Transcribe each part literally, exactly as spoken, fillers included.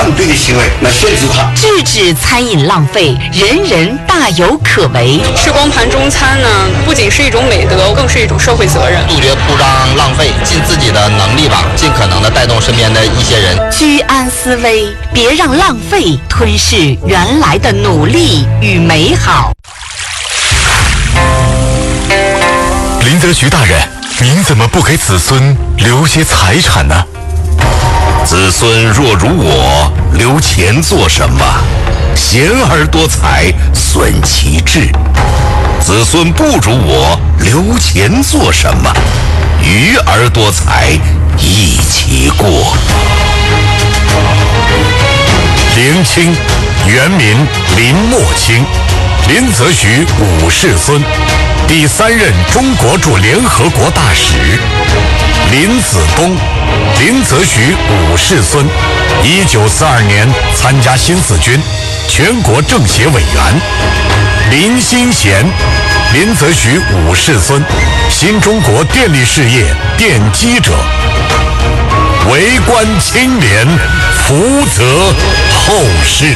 反对的行为来限制它。 制止餐饮浪费，人人大有可为。 吃光盘中餐呢，不仅是一种美德，更是一种社会责任。 杜绝铺张浪费，尽自己的能力吧，尽可能的带动身边的一些人。 居安思危，别让浪费吞噬原来的努力与美好。 林则徐大人，您怎么不给子孙留些财产呢？ 子孙若如我，留钱做什么？贤而多财，损其志。子孙不如我，留钱做什么？愚而多财，益其过。 林清，原名林默清，林则徐五世孙，第三任中国驻联合国大使。林子东，林则徐五世孙，一九四二年参加新四军，全国政协委员。林新贤，林则徐五世孙，新中国电力事业奠基者。为官清廉，福泽后世。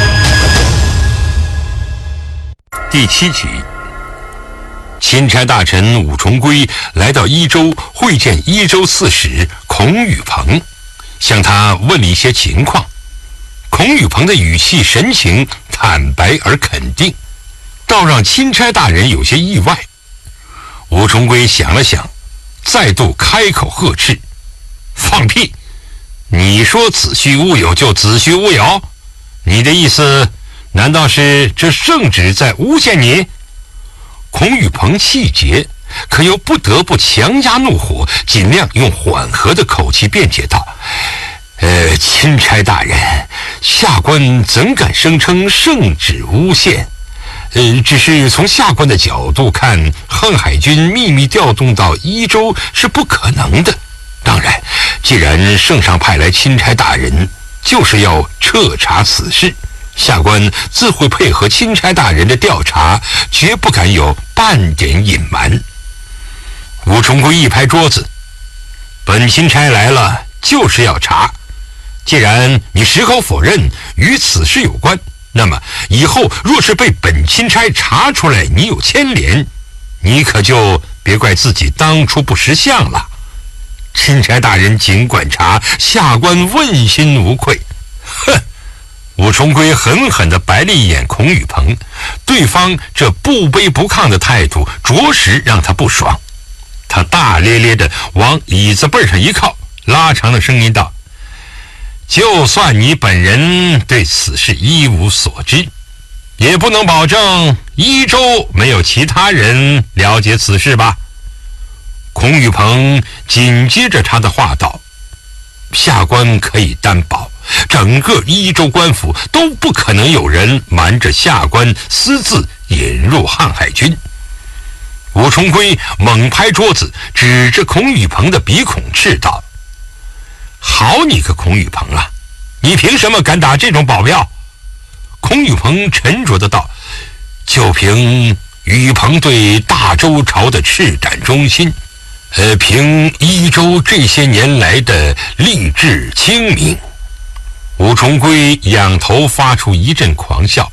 第七集，钦差大臣武重圭来到伊州会见伊州刺史孔宇鹏，向他问了一些情况。孔宇鹏的语气神情坦白而肯定，倒让钦差大人有些意外。武重圭想了想，再度开口呵斥：放屁！你说子虚乌有就子虚乌有？你的意思难道是这圣旨在诬陷你？孔宇鹏气结，可又不得不强压怒火，尽量用缓和的口气辩解道：呃，钦差大人，下官怎敢声称圣旨诬陷？呃，只是从下官的角度看，汉海军秘密调动到伊州是不可能的。当然，既然圣上派来钦差大人，就是要彻查此事，下官自会配合钦差大人的调查，绝不敢有半点隐瞒。武重圭一拍桌子：本钦差来了就是要查，既然你矢口否认与此事有关，那么以后若是被本钦差查出来你有牵连，你可就别怪自己当初不识相了。钦差大人尽管查，下官问心无愧。哼！武重圭狠狠地白了一眼孔宇鹏，对方这不卑不亢的态度着实让他不爽。他大咧咧地往椅子背上一靠，拉长了声音道：就算你本人对此事一无所知，也不能保证伊州没有其他人了解此事吧？孔宇鹏紧接着他的话道：下官可以担保，整个伊州官府都不可能有人瞒着下官私自引入汉海军。武重圭猛拍桌子，指着孔宇鹏的鼻孔斥道：好你个孔宇鹏啊，你凭什么敢打这种保镖？孔宇鹏沉着的道：就凭宇鹏对大周朝的赤胆忠心，呃，凭伊州这些年来的励志清明。武重圭仰头发出一阵狂笑：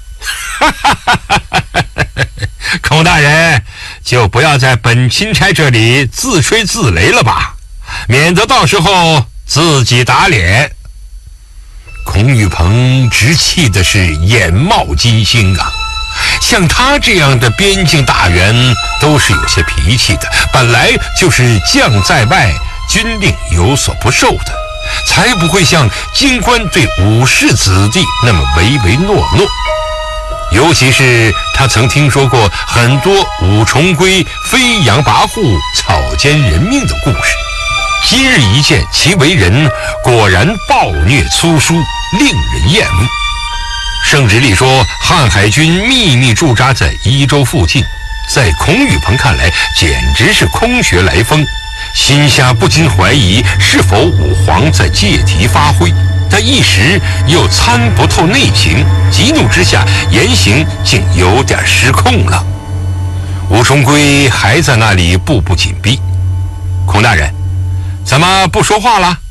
孔大人，就不要在本钦差这里自吹自擂了吧，免得到时候自己打脸。孔宇鹏直气的是眼冒金星啊，像他这样的边境大员都是有些脾气的，本来就是将在外，军令有所不受的，才不会像京官对武士子弟那么唯唯诺诺。尤其是他曾听说过很多武重圭飞扬跋扈、草菅人命的故事，今日一见其为人，果然暴虐粗疏，令人厌恶。圣旨里说汉海军秘密驻扎在伊州附近，在孔宇鹏看来简直是空穴来风，心下不禁怀疑是否武皇在借题发挥，但一时又参不透内情，急怒之下言行竟有点失控了。武重圭还在那里步步紧逼：孔大人，怎么不说话了？